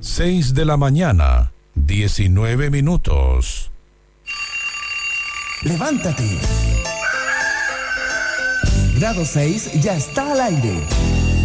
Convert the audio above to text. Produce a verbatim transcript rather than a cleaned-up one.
seis de la mañana, diecinueve minutos. Levántate. Grado seis ya está al aire.